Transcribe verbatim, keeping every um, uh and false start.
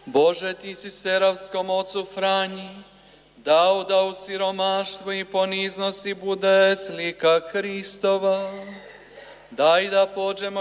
Bože, ti si Seravskom ocu Franji dao da u siromaštvu i poniznosti bude slika Kristova. Daj da pođemo